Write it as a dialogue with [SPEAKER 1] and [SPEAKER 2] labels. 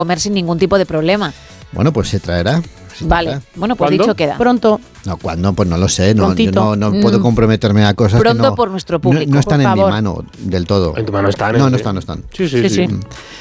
[SPEAKER 1] comer sin ningún tipo de problema.
[SPEAKER 2] Bueno, pues se traerá.
[SPEAKER 1] Vale, bueno, pues
[SPEAKER 3] ¿Cuándo?
[SPEAKER 1] dicho queda.
[SPEAKER 4] Pronto.
[SPEAKER 2] No, ¿cuándo? Pues no lo sé. No, yo
[SPEAKER 4] Prontito.
[SPEAKER 2] no puedo comprometerme a cosas
[SPEAKER 1] Pronto
[SPEAKER 2] que no,
[SPEAKER 1] por nuestro público,
[SPEAKER 2] no están
[SPEAKER 4] por
[SPEAKER 2] en mi
[SPEAKER 4] favor.
[SPEAKER 2] mano del todo.
[SPEAKER 3] En tu mano están.
[SPEAKER 2] No están.
[SPEAKER 3] Sí.
[SPEAKER 4] Sí.